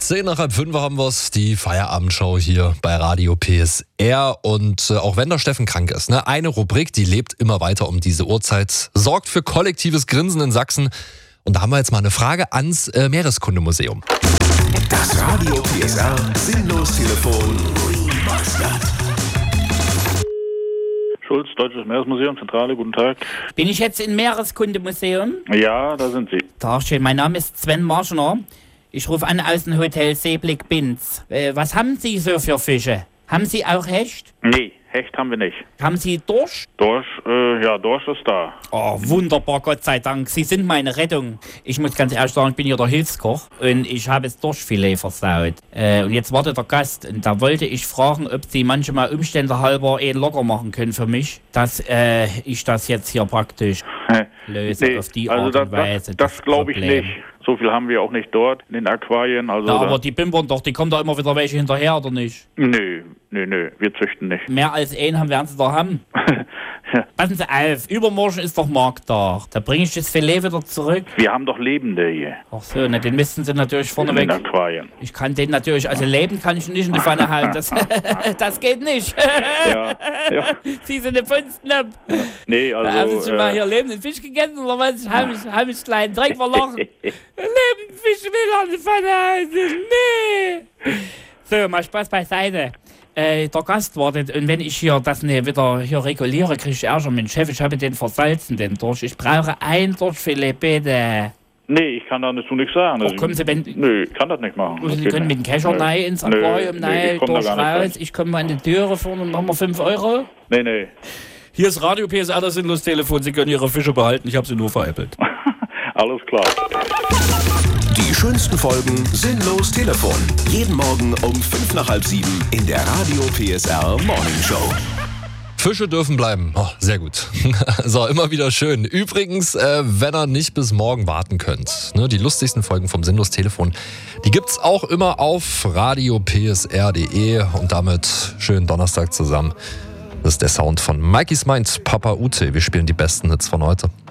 10:10 haben wir es, die Feierabendshow hier bei Radio PSR. Und auch wenn der Steffen krank ist, eine Rubrik, die lebt immer weiter um diese Uhrzeit, sorgt für kollektives Grinsen in Sachsen. Und da haben wir jetzt mal eine Frage ans Meereskundemuseum. Das Radio PSR Sinnlos-Telefon. Schulz, Deutsches Meeresmuseum, Zentrale, guten Tag. Bin ich jetzt im Meereskundemuseum? Ja, da sind Sie. Tag schön, mein Name ist Sven Marschner. Ich rufe an aus dem Hotel Seeblick Binz. Was haben Sie so für Fische? Haben Sie auch Hecht? Nee, Hecht haben wir nicht. Haben Sie Dorsch? Dorsch ist da. Oh, wunderbar, Gott sei Dank. Sie sind meine Rettung. Ich muss ganz ehrlich sagen, ich bin hier der Hilfskoch und ich habe das Dorschfilet versaut. Und jetzt wartet der Gast und da wollte ich fragen, ob Sie manchmal Umstände halber locker machen können für mich, dass ich das jetzt hier praktisch löse auf die Art und Weise. Das glaube ich nicht. So viel haben wir auch nicht dort in den Aquarien. Also ja, aber die bimbern doch, die kommen da immer wieder welche hinterher, oder nicht? Nö, wir züchten nicht. Mehr als einen werden sie da haben. Ja. Passen Sie auf, übermorgen ist doch Markttag. Da bringe ich das Filet wieder zurück. Wir haben doch Lebende hier. Ach so, den müssten Sie natürlich vorneweg. In den Aquarien. Ich kann den natürlich, also leben kann ich nicht in die Pfanne halten. Das geht nicht. Ja. Sie sind eine Pfundsnap. Nee, also... Haben Sie schon mal hier lebenden Fisch gegessen oder was? Hab ich kleinen Dreck verloren. Lebenden Fisch will an die Pfanne halten. Nee. So, mal Spaß beiseite. Der Gast wartet und wenn ich hier das wieder hier reguliere, kriege ich Ärger mit dem Chef. Ich habe den versalzen, den Dorsch. Ich brauche ein Dorschfilet, bitte. Nee, ich kann da dazu nichts sagen. Ach, kommen Sie, Nö, ich kann das nicht machen. Also Sie können mit dem Kescher rein ins Aquarium, Dorsch raus. Ich komme an die Türe vorne und machen wir 5 Euro. Nee. Hier ist Radio PSR, das Sinnlos-Telefon. Sie können Ihre Fische behalten, ich habe sie nur veräppelt. Alles klar. Die schönsten Folgen Sinnlos-Telefon. Jeden Morgen um 6:55 in der Radio PSR Morning Show. Fische dürfen bleiben. Oh, sehr gut. So, immer wieder schön. Übrigens, wenn ihr nicht bis morgen warten könnt, die lustigsten Folgen vom Sinnlos-Telefon, die gibt's auch immer auf radiopsr.de und damit schönen Donnerstag zusammen. Das ist der Sound von Mikey's Mind, Papa Ute. Wir spielen die besten Hits von heute.